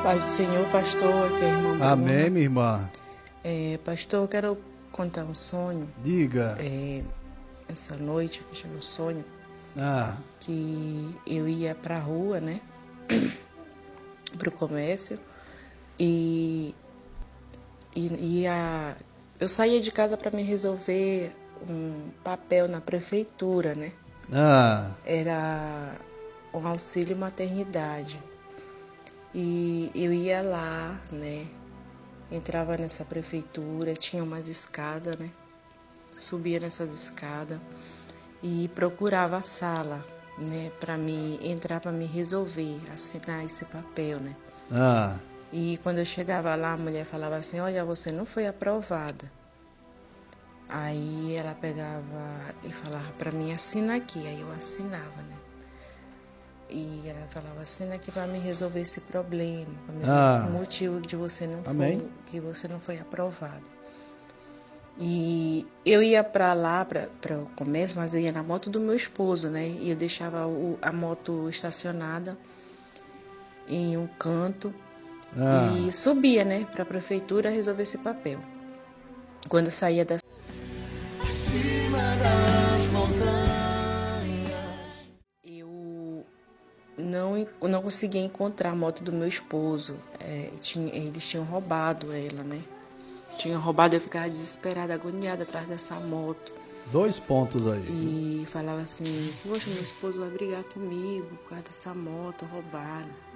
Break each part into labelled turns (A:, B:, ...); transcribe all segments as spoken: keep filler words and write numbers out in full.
A: Paz do Senhor, pastor, que é a irmã Bruna.
B: Amém, minha irmã.
A: É, pastor, eu quero contar um sonho.
B: Diga.
A: É, essa noite, eu tive um sonho
B: Ah.
A: que eu ia pra rua, né? Pro comércio. E, e ia, eu saía de casa para me resolver um papel na prefeitura, né?
B: Ah.
A: Era um auxílio maternidade. E eu ia lá, né? Entrava nessa prefeitura, tinha umas escadas, né? Subia nessas escadas e procurava a sala, né? Para me entrar, para me resolver, assinar esse papel, né?
B: Ah.
A: E quando eu chegava lá, a mulher falava assim, olha, você não foi aprovada. Aí ela pegava e falava para mim, assina aqui. Aí eu assinava, né? E ela falava, assina aqui para me resolver esse problema, para me resolver
B: Ah.
A: o motivo de você não
B: Amém.
A: foi, que você não foi aprovado. E eu ia para lá, para o comércio, mas eu ia na moto do meu esposo, né? E eu deixava o, a moto estacionada em um canto.
B: Ah.
A: E subia, né, para a prefeitura resolver esse papel. Quando eu saía da
C: Acima das montanhas.
A: eu não eu não conseguia encontrar a moto do meu esposo. É, tinha, eles tinham roubado ela, né? Tinham roubado, eu ficava desesperada, agoniada atrás dessa moto.
B: Dois pontos aí.
A: E falava assim, poxa, meu esposo vai brigar comigo por causa dessa moto roubada.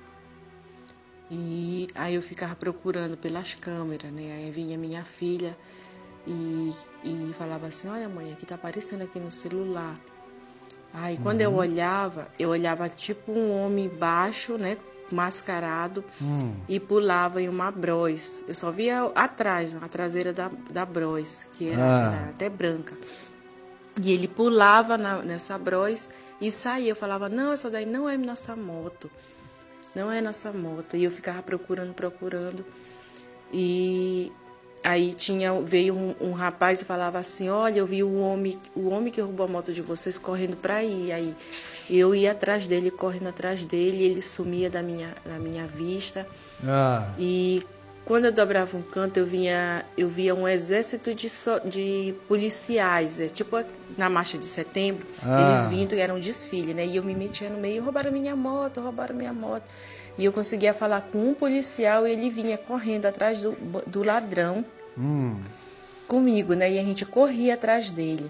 A: E aí eu ficava procurando pelas câmeras, né? Aí vinha minha filha e, e falava assim, olha mãe, aqui tá aparecendo aqui no celular. Aí quando
B: Uhum.
A: eu olhava, eu olhava tipo um homem baixo, né? Mascarado,
B: Hum.
A: e pulava em uma Bros. Eu só via atrás, a traseira da, da Bros, que era,
B: Ah.
A: era até branca. E ele pulava na, nessa Bros e saía. Eu falava, não, essa daí não é nossa moto. Não é nossa moto. E eu ficava procurando, procurando. E aí tinha, veio um, um rapaz e falava assim, olha, eu vi o homem, o homem que roubou a moto de vocês correndo para aí. Aí eu ia atrás dele, correndo atrás dele, ele sumia da minha, da minha vista.
B: Ah.
A: E quando eu dobrava um canto, eu, vinha, eu via um exército de, so, de policiais, é, tipo na marcha de setembro,
B: Ah.
A: eles vindo, era um desfile, né? E eu me metia no meio, roubaram minha moto, roubaram minha moto. E eu conseguia falar com um policial e ele vinha correndo atrás do, do ladrão
B: Hum.
A: comigo, né? E a gente corria atrás dele.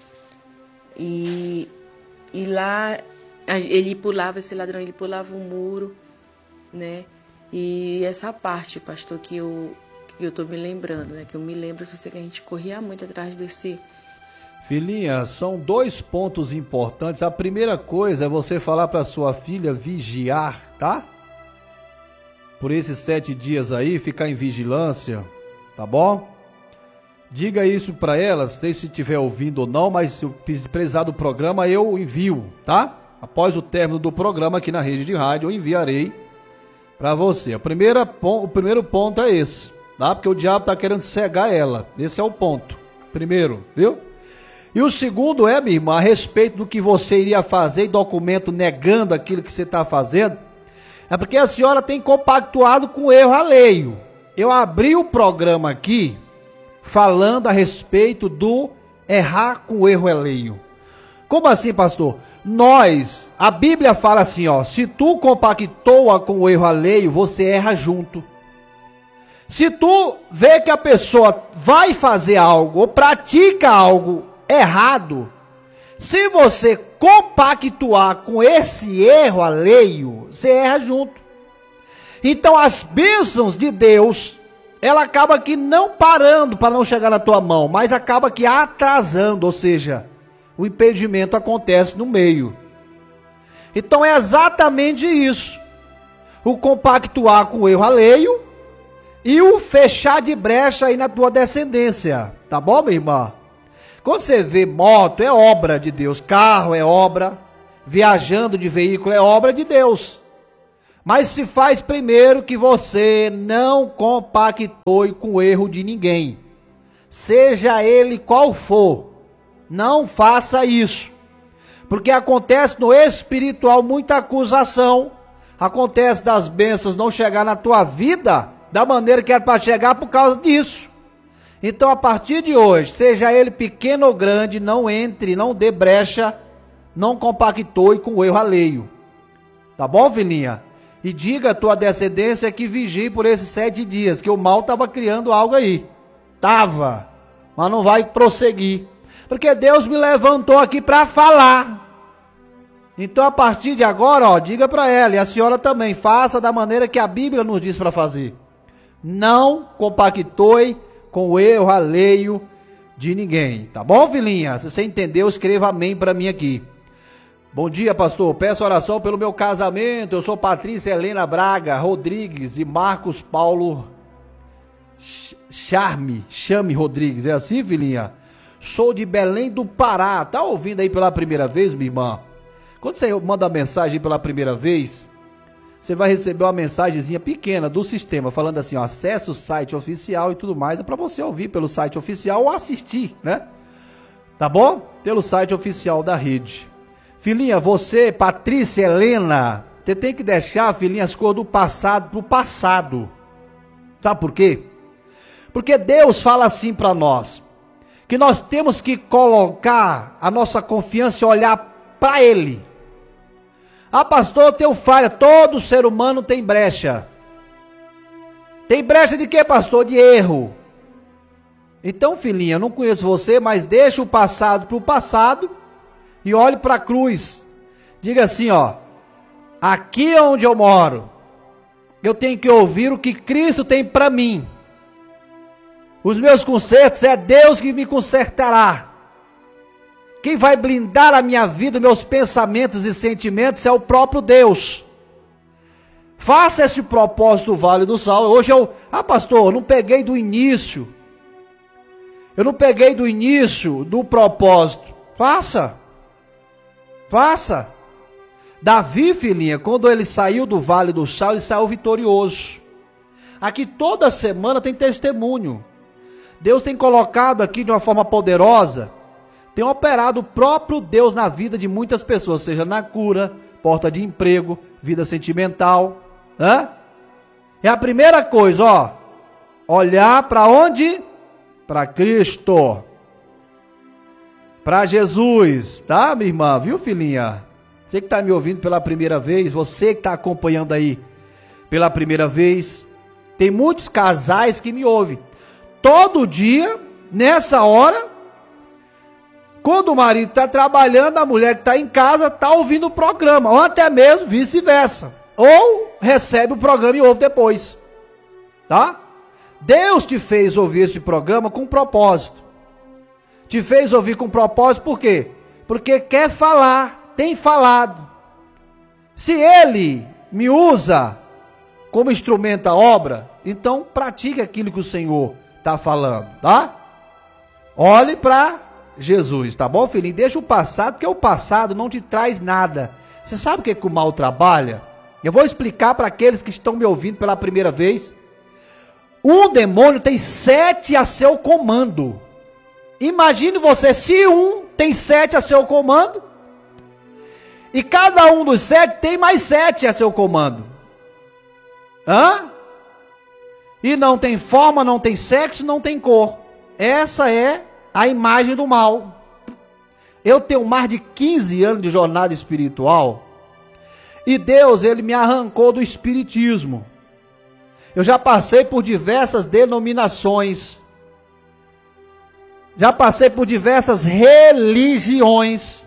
A: E, e lá ele pulava, esse ladrão, ele pulava um muro, né? E essa parte, pastor, que eu, que eu tô me lembrando, né? Que eu me lembro, eu só sei que a gente corria muito atrás desse...
B: Filhinha, são dois pontos importantes. A primeira coisa é você falar para sua filha vigiar, tá? Por esses sete dias aí, ficar em vigilância, tá bom? Diga isso para ela, sei se estiver ouvindo ou não, mas se precisar do programa, eu envio, tá? Após o término do programa aqui na rede de rádio, eu enviarei para você. A primeira, o primeiro ponto é esse, tá? Porque o diabo tá querendo cegar ela. Esse é o ponto. Primeiro, viu? E o segundo é, minha irmã, a respeito do que você iria fazer e documento negando aquilo que você está fazendo, é porque a senhora tem compactuado com o erro alheio. Eu abri o programa aqui falando a respeito do errar com o erro alheio. Como assim, pastor? Nós, a Bíblia fala assim, ó, se tu compactua com o erro alheio, você erra junto. Se tu vê que a pessoa vai fazer algo ou pratica algo errado, se você compactuar com esse erro alheio, você erra junto. Então as bênçãos de Deus, ela acaba que não parando para não chegar na tua mão, mas acaba que atrasando, ou seja, o impedimento acontece no meio. Então é exatamente isso. O compactuar com o erro alheio e o fechar de brecha aí na tua descendência. Tá bom, minha irmã? Quando você vê moto, é obra de Deus. Carro é obra. Viajando de veículo é obra de Deus. Mas se faz primeiro que você não compactue com o erro de ninguém. Seja ele qual for. Não faça isso. Porque acontece no espiritual muita acusação. Acontece das bênçãos não chegar na tua vida da maneira que era para chegar por causa disso. Então, a partir de hoje, seja ele pequeno ou grande, não entre, não dê brecha, não compactue com o erro alheio. Tá bom, filhinha? E diga a tua descendência que vigie por esses sete dias, que o mal estava criando algo aí. Tava, mas não vai prosseguir. Porque Deus me levantou aqui para falar. Então, a partir de agora, ó, diga para ela, e a senhora também, faça da maneira que a Bíblia nos diz para fazer. Não compactue com o erro alheio de ninguém. Tá bom, filhinha? Se você entendeu, escreva amém para mim aqui. Bom dia, pastor. Peço oração pelo meu casamento. Eu sou Patrícia Helena Braga Rodrigues e Marcos Paulo Charme, Chame Rodrigues. É assim, filhinha? Sou de Belém do Pará. Tá ouvindo aí pela primeira vez, minha irmã? Quando você manda a mensagem pela primeira vez, você vai receber uma mensagenzinha pequena do sistema, falando assim, ó, acesse o site oficial e tudo mais. É para você ouvir pelo site oficial ou assistir, né? Tá bom? Pelo site oficial da rede. Filhinha, você, Patrícia Helena, você tem que deixar, filhinha, as coisas do passado pro passado. Sabe por quê? Porque Deus fala assim para nós, que nós temos que colocar a nossa confiança e olhar para Ele. Ah, pastor, eu tenho falha. Todo ser humano tem brecha. Tem brecha de quê, pastor? De erro. Então, filhinha, eu não conheço você, mas deixa o passado para o passado e olhe para a cruz. Diga assim, ó, aqui onde eu moro, eu tenho que ouvir o que Cristo tem para mim. Os meus consertos é Deus que me consertará. Quem vai blindar a minha vida, meus pensamentos e sentimentos é o próprio Deus. Faça esse propósito do Vale do Sal. Hoje eu, ah pastor, eu não peguei do início. Eu não peguei do início do propósito. Faça. Faça. Davi, filhinha, quando ele saiu do Vale do Sal, ele saiu vitorioso. Aqui toda semana tem testemunho. Deus tem colocado aqui de uma forma poderosa, tem operado o próprio Deus na vida de muitas pessoas, seja na cura, porta de emprego, vida sentimental. Hã? É a primeira coisa, ó. Olhar para onde? Para Cristo. Para Jesus, tá, minha irmã? Viu, filhinha? Você que está me ouvindo pela primeira vez, você que está acompanhando aí pela primeira vez, tem muitos casais que me ouvem. Todo dia, nessa hora, quando o marido está trabalhando, a mulher que está em casa está ouvindo o programa, ou até mesmo vice-versa. Ou recebe o programa e ouve depois. Tá? Deus te fez ouvir esse programa com propósito. Te fez ouvir com propósito por quê? Porque quer falar, tem falado. Se Ele me usa como instrumento da obra, então pratique aquilo que o Senhor está falando, tá? Olhe para Jesus, tá bom, filhinho? Deixa o passado, porque o passado não te traz nada. Você sabe o que, é que o mal trabalha? Eu vou explicar para aqueles que estão me ouvindo pela primeira vez. Um demônio tem sete a seu comando. Imagine você, se um tem sete a seu comando, e cada um dos sete tem mais sete a seu comando. Hã? E não tem forma, não tem sexo, não tem cor. Essa é a imagem do mal. Eu tenho mais de quinze anos de jornada espiritual, e Deus, Ele me arrancou do espiritismo. Eu já passei por diversas denominações, já passei por diversas religiões.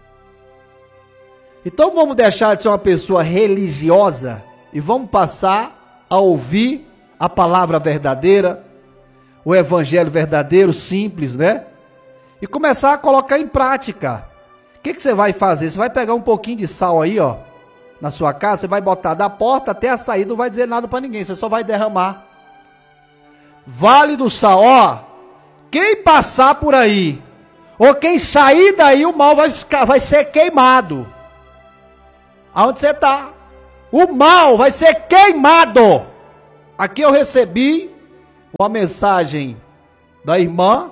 B: Então vamos deixar de ser uma pessoa religiosa e vamos passar a ouvir a palavra verdadeira, o evangelho verdadeiro, simples, né? E começar a colocar em prática. O que, que você vai fazer? Você vai pegar um pouquinho de sal aí, ó, na sua casa, você vai botar da porta até a saída, não vai dizer nada para ninguém, você só vai derramar. Vale do Sal, ó, quem passar por aí, ou quem sair daí, o mal vai, ficar, vai ser queimado. Aonde você está? O mal vai ser queimado. Aqui eu recebi uma mensagem da irmã,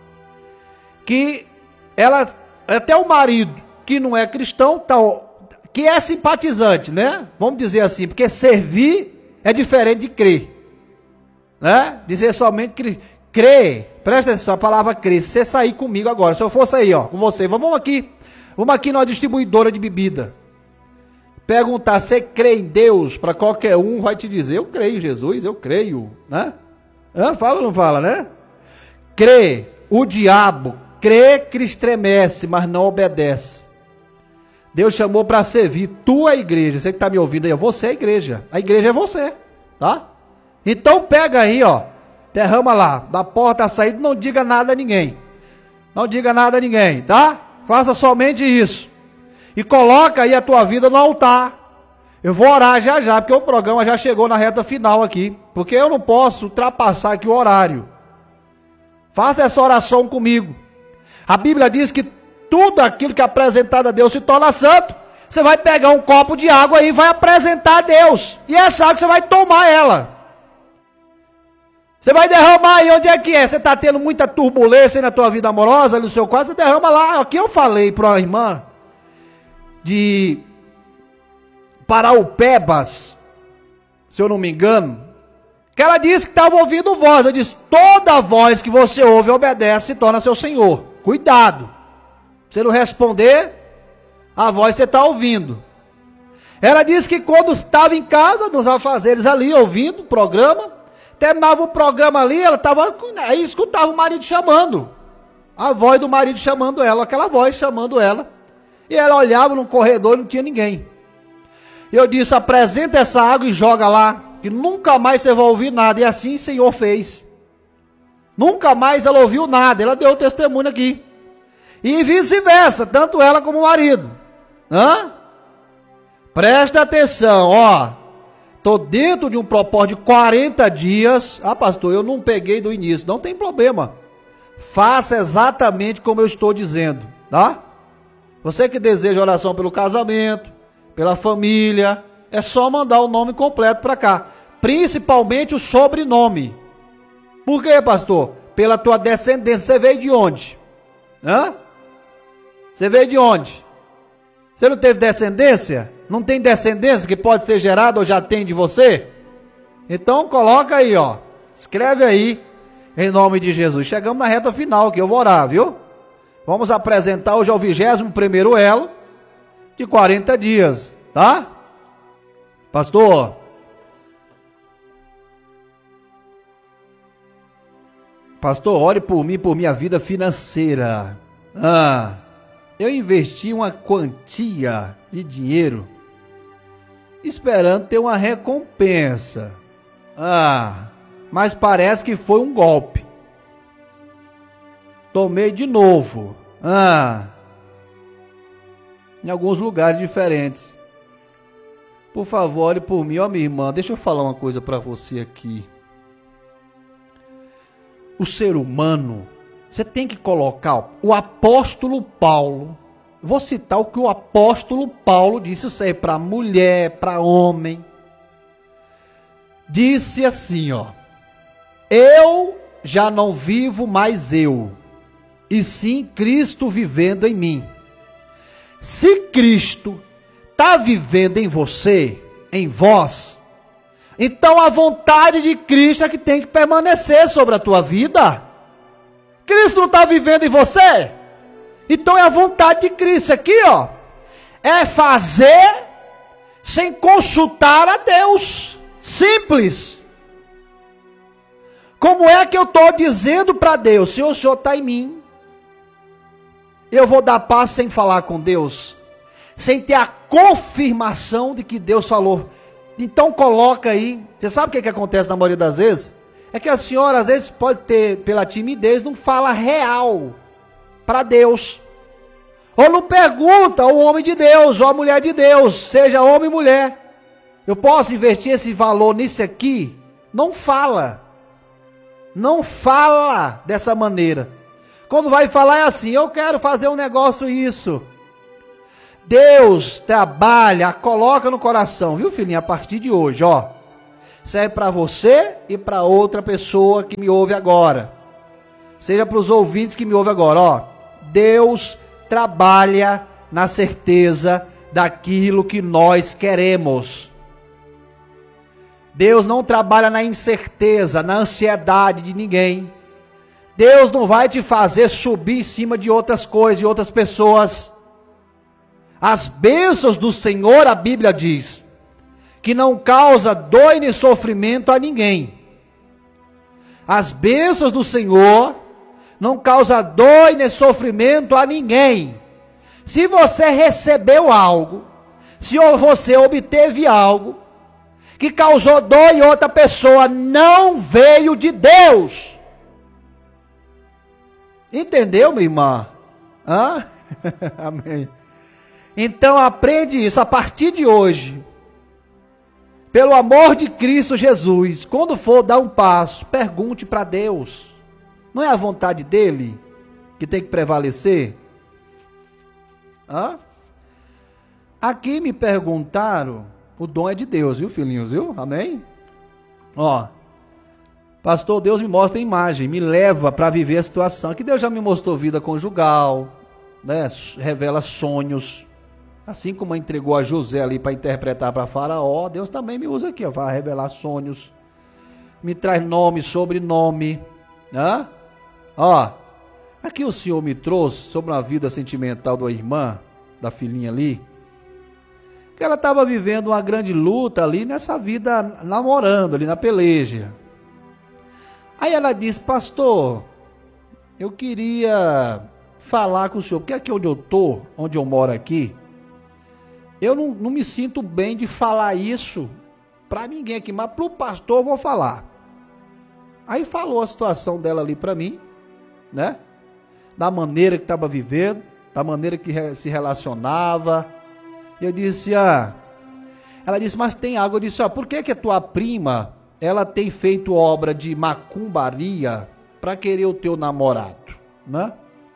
B: que ela, até o marido que não é cristão, tá, que é simpatizante, né? Vamos dizer assim, porque servir é diferente de crer, né? Dizer somente crer, crer, presta atenção, a palavra crer. Se você sair comigo agora, se eu fosse aí, ó, com você, vamos aqui, vamos aqui numa distribuidora de bebida, perguntar, você crê em Deus? Para qualquer um vai te dizer, eu creio em Jesus, eu creio, né? Hã? Fala ou não fala, né? Crê, o diabo crê que estremece, mas não obedece. Deus chamou para servir, tu é a igreja, você que está me ouvindo aí, você é a igreja, a igreja é você, tá? Então pega aí, ó, derrama lá, da porta à saída, não diga nada a ninguém, não diga nada a ninguém, tá? Faça somente isso, e coloca aí a tua vida no altar. Eu vou orar já já, porque o programa já chegou na reta final aqui, porque eu não posso ultrapassar aqui o horário. Faça essa oração comigo. A Bíblia diz que tudo aquilo que é apresentado a Deus se torna santo. Você vai pegar um copo de água aí e vai apresentar a Deus. E essa água você vai tomar ela. Você vai derramar aí, onde é que é? Você está tendo muita turbulência aí na tua vida amorosa, ali no seu quarto, você derrama lá. Aqui eu falei para uma irmã de Paraupebas, se eu não me engano, que ela disse que estava ouvindo voz. Eu disse, toda voz que você ouve e obedece se torna seu Senhor. Cuidado. Se não responder, a voz você está ouvindo. Ela disse que quando estava em casa, nos afazeres ali, ouvindo o programa, terminava o programa ali, ela estava, aí escutava o marido chamando. A voz do marido chamando ela, aquela voz chamando ela. E ela olhava no corredor e não tinha ninguém. Eu disse, apresenta essa água e joga lá, que nunca mais você vai ouvir nada. E assim o Senhor fez. Nunca mais ela ouviu nada, ela deu o testemunho aqui. E vice-versa, tanto ela como o marido. Hã? Presta atenção, ó. Estou dentro de um propósito de quarenta dias. Ah, pastor, eu não peguei do início. Não tem problema. Faça exatamente como eu estou dizendo, tá? Você que deseja oração pelo casamento, pela família, é só mandar o nome completo para cá. Principalmente o sobrenome. Por quê, pastor? Pela tua descendência. Você veio de onde? Hã? Você veio de onde? Você não teve descendência? Não tem descendência que pode ser gerada ou já tem de você? Então coloca aí, ó. Escreve aí, em nome de Jesus. Chegamos na reta final que eu vou orar, viu? Vamos apresentar hoje ao vigésimo primeiro elo de quarenta dias, tá? Pastor, pastor, ore por mim, por minha vida financeira. Ah, eu investi uma quantia de dinheiro esperando ter uma recompensa. Ah, mas parece que foi um golpe. Tomei de novo. Ah, em alguns lugares diferentes. Por favor, ore por mim. Ó, minha irmã, deixa eu falar uma coisa para você aqui. O ser humano, você tem que colocar, ó, o apóstolo Paulo, vou citar o que o apóstolo Paulo disse, isso aí para mulher, para homem. Disse assim, ó: eu já não vivo mais eu, e sim Cristo vivendo em mim. Se Cristo está vivendo em você, em vós, então a vontade de Cristo é que tem que permanecer sobre a tua vida. Cristo não está vivendo em você? Então é a vontade de Cristo. Aqui, ó, é fazer sem consultar a Deus. Simples. Como é que eu estou dizendo para Deus, se o Senhor está em mim, eu vou dar paz sem falar com Deus, sem ter a confirmação de que Deus falou? Então coloca aí. Você sabe o que, que acontece na maioria das vezes? É que a senhora às vezes pode ter, pela timidez, não fala real para Deus, ou não pergunta ao homem de Deus, ou à mulher de Deus, seja homem ou mulher, eu posso investir esse valor nisso aqui? Não fala. Não fala dessa maneira. Quando vai falar é assim: eu quero fazer um negócio isso. Deus trabalha, coloca no coração, viu, filhinha? A partir de hoje, ó, serve para você e para outra pessoa que me ouve agora, seja para os ouvintes que me ouvem agora, ó. Deus trabalha na certeza daquilo que nós queremos. Deus não trabalha na incerteza, na ansiedade de ninguém. Deus não vai te fazer subir em cima de outras coisas, de outras pessoas. As bênçãos do Senhor, a Bíblia diz, que não causa dor nem sofrimento a ninguém. As bênçãos do Senhor não causa dor nem sofrimento a ninguém. Se você recebeu algo, se você obteve algo, que causou dor em outra pessoa, não veio de Deus. Entendeu, minha irmã? Hã? Amém. Então aprende isso a partir de hoje. Pelo amor de Cristo Jesus, quando for dar um passo, pergunte para Deus. Não é a vontade dele que tem que prevalecer? Hã? Aqui me perguntaram, o dom é de Deus, viu, filhinhos, viu? Amém? Ó, pastor, Deus me mostra a imagem, me leva para viver a situação. Aqui Deus já me mostrou vida conjugal, né? Revela sonhos. Assim como entregou a José ali para interpretar para Faraó, Deus também me usa aqui, ó, para revelar sonhos. Me traz nome, sobrenome. Né? Ó, aqui o Senhor me trouxe sobre uma vida sentimental da irmã, da filhinha ali, que ela estava vivendo uma grande luta ali nessa vida, namorando ali na peleja. Aí ela disse, pastor, eu queria falar com o senhor, porque aqui onde eu estou, onde eu moro aqui, eu não, não me sinto bem de falar isso para ninguém aqui, mas para o pastor eu vou falar. Aí falou a situação dela ali para mim, né? Da maneira que estava vivendo, da maneira que se relacionava. Eu disse, ah, ela disse, mas tem algo. Eu disse, ah, por que que a tua prima, ela tem feito obra de macumbaria para querer o teu namorado, né?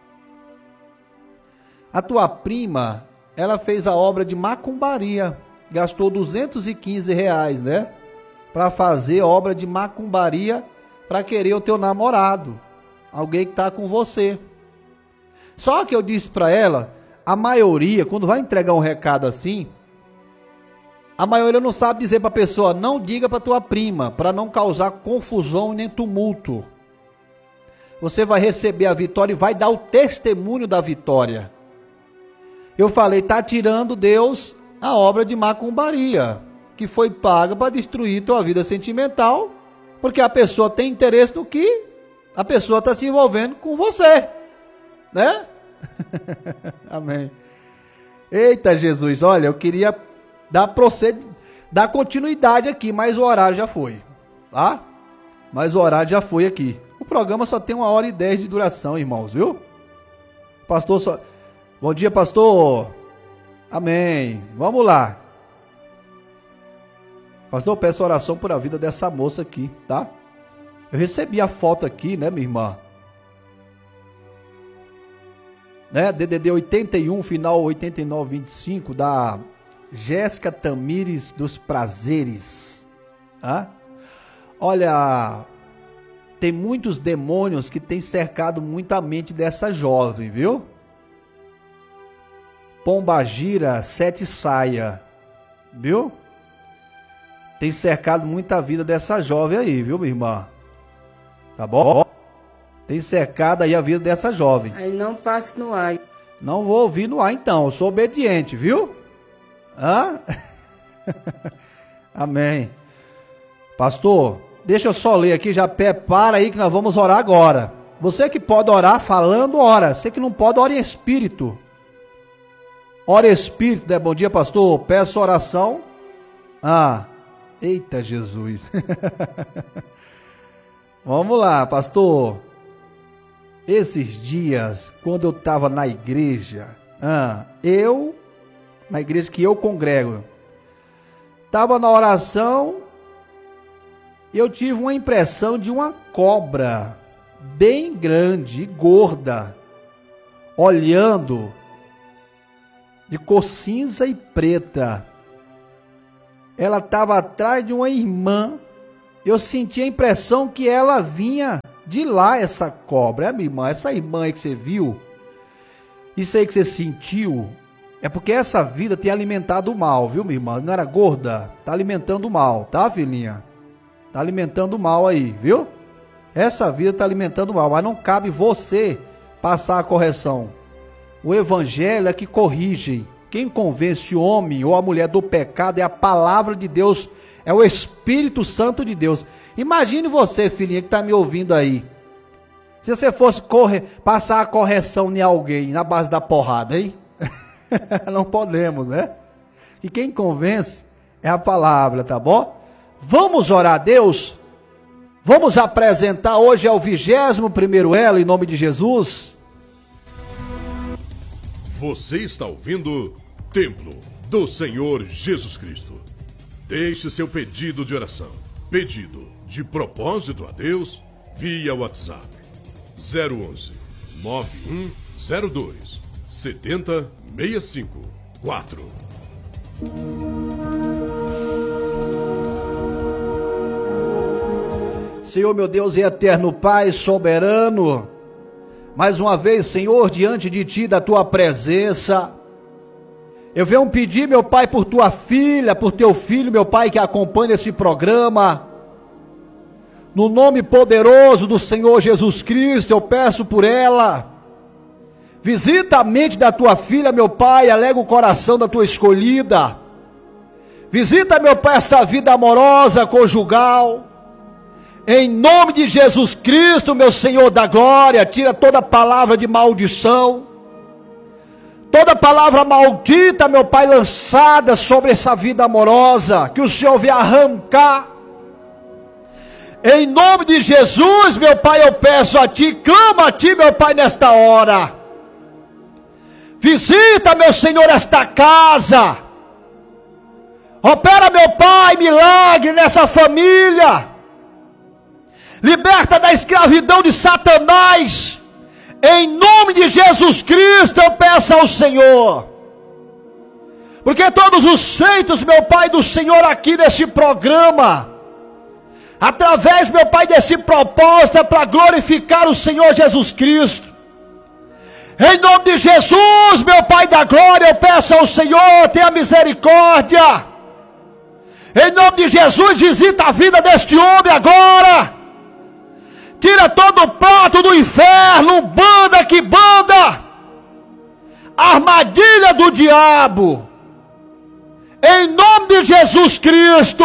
B: A tua prima, ela fez a obra de macumbaria, gastou duzentos e quinze reais, né? Para fazer obra de macumbaria para querer o teu namorado, alguém que está com você. Só que eu disse para ela, a maioria, quando vai entregar um recado assim, a maioria não sabe dizer para a pessoa, não diga para tua prima, para não causar confusão nem tumulto. Você vai receber a vitória e vai dar o testemunho da vitória. Eu falei, está tirando Deus a obra de macumbaria, que foi paga para destruir tua vida sentimental, porque a pessoa tem interesse no que a pessoa está se envolvendo com você, né? Amém. Eita Jesus, olha, eu queria dar, proced... dar continuidade aqui, mas o horário já foi, tá? Mas o horário já foi aqui. O programa só tem uma hora e dez de duração, irmãos, viu? Pastor só... Bom dia, pastor. Amém. Vamos lá. Pastor, peço oração por a vida dessa moça aqui, tá? Eu recebi a foto aqui, né, minha irmã? Né? D D D oitenta e um, final oitenta e nove, vinte e cinco, da Jéssica Tamires dos Prazeres. Hã? Olha, tem muitos demônios que têm cercado muito a mente dessa jovem, viu? Pombagira, sete saia, viu? Tem cercado muita vida dessa jovem aí, viu, minha irmã? Tá bom? Tem cercado aí a vida dessa jovem.
A: Aí não passe no ar.
B: Não vou ouvir no ar então, eu sou obediente, viu? Hã? Amém. Pastor, deixa eu só ler aqui, já prepara aí que nós vamos orar agora. Você que pode orar falando, ora. Você que não pode, ora em espírito. Ora em espírito, né? Bom dia, pastor. Peço oração. Ah, eita Jesus. Vamos lá, pastor. Esses dias, quando eu estava na igreja, ah, eu, na igreja que eu congrego, estava na oração, eu tive uma impressão de uma cobra bem grande e gorda, olhando, de cor cinza e preta. Ela estava atrás de uma irmã. Eu senti a impressão que ela vinha de lá, essa cobra. É, minha irmã, essa irmã aí que você viu, isso aí que você sentiu, É porque essa vida tem alimentado o mal, viu, minha irmã? Não era gorda? Tá alimentando o mal, tá, filhinha? Tá alimentando o mal aí, viu? Essa vida tá alimentando o mal, mas não cabe você passar a correção. O evangelho é que corrige. Quem convence o homem ou a mulher do pecado é a palavra de Deus, é o Espírito Santo de Deus. Imagine você, filhinha, que tá me ouvindo aí. Se você fosse correr, passar a correção em alguém na base da porrada, hein? Não podemos, né? E quem convence é a palavra, tá bom? Vamos orar a Deus? Vamos apresentar, hoje é o vigésimo primeiro elo, em nome de Jesus.
D: Você está ouvindo Templo do Senhor Jesus Cristo. Deixe seu pedido de oração, pedido de propósito a Deus, via WhatsApp zero onze, nove um zero dois, sete zero seis cinco quatro.
B: Senhor, meu Deus e eterno Pai, soberano, mais uma vez, Senhor, diante de Ti, da Tua presença, eu venho pedir, meu Pai, por Tua filha, por Teu filho, meu Pai, que acompanha esse programa, no nome poderoso do Senhor Jesus Cristo, eu peço por ela, visita a mente da Tua filha, meu Pai, alega o coração da Tua escolhida, visita, meu Pai, essa vida amorosa, conjugal, em nome de Jesus Cristo, meu Senhor da glória, tira toda palavra de maldição, toda palavra maldita, meu Pai, lançada sobre essa vida amorosa, que o Senhor venha arrancar, em nome de Jesus, meu Pai, eu peço a Ti, clamo a Ti, meu Pai, nesta hora, visita, meu Senhor, esta casa, opera, meu Pai, milagre nessa família, liberta da escravidão de Satanás, em nome de Jesus Cristo eu peço ao Senhor, porque todos os feitos, meu Pai, do Senhor aqui nesse programa, através, meu Pai, desse propósito, é para glorificar o Senhor Jesus Cristo, em nome de Jesus, meu Pai da glória, eu peço ao Senhor, tenha misericórdia, em nome de Jesus, visita a vida deste homem agora, tira todo o prato do inferno, banda que banda, armadilha do diabo, em nome de Jesus Cristo,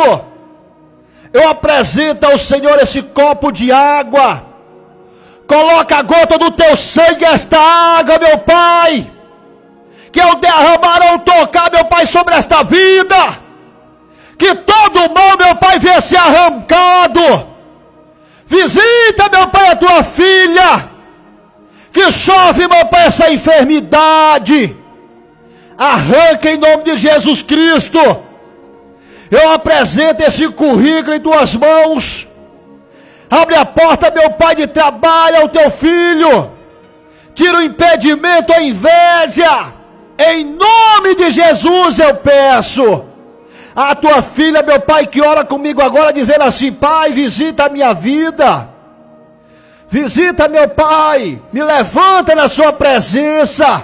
B: eu apresento ao Senhor esse copo de água, coloca a gota do Teu sangue, esta água, meu Pai, que eu derramar ou tocar, meu Pai, sobre esta vida, que todo o mal, meu Pai, venha ser arrancado. Visita, meu Pai, a Tua filha, que sofre, meu Pai, essa enfermidade, arranca em nome de Jesus Cristo. Eu apresento esse currículo em Tuas mãos, abre a porta, meu Pai, de trabalho ao Teu filho, tira o impedimento, a inveja, em nome de Jesus eu peço. A Tua filha, meu Pai, que ora comigo agora, dizendo assim: Pai, visita a minha vida, visita, meu Pai, me levanta na Sua presença,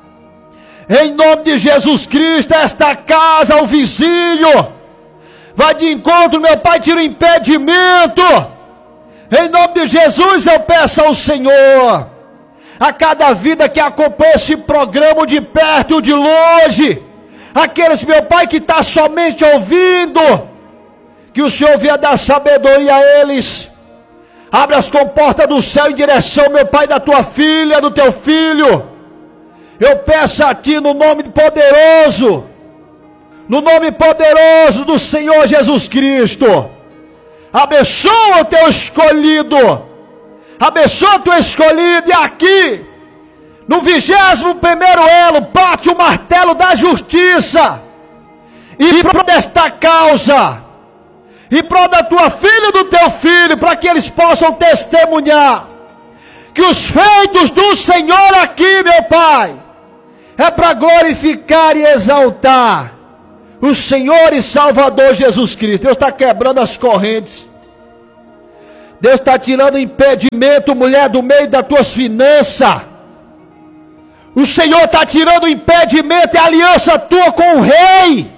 B: em nome de Jesus Cristo, esta casa, o vizinho, vai de encontro, meu Pai, tira o impedimento, em nome de Jesus eu peço ao Senhor, a cada vida que acompanha esse programa de perto ou de longe, aqueles, meu Pai, que está somente ouvindo, que o Senhor venha dar sabedoria a eles, abre as comportas do céu em direção, meu Pai, da Tua filha, do Teu filho, eu peço a Ti no nome poderoso, no nome poderoso do Senhor Jesus Cristo, abençoa o Teu escolhido, abençoa o Teu escolhido, e aqui, no vigésimo primeiro elo, bate o martelo da justiça, e prol desta causa, e prol da Tua filha e do Teu filho, para que eles possam testemunhar, que os feitos do Senhor aqui, meu Pai, é para glorificar e exaltar o Senhor e Salvador Jesus Cristo. Deus está quebrando as correntes, Deus está tirando o impedimento, mulher, do meio das tuas finanças.
E: O Senhor está tirando o impedimento e a aliança tua com o rei.